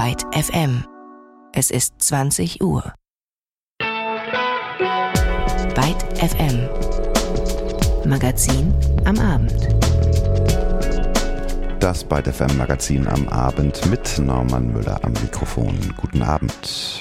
Byte FM. Es ist 20 Uhr. Byte FM. Magazin am Abend. Das Byte FM Magazin am Abend mit Norman Müller am Mikrofon. Guten Abend.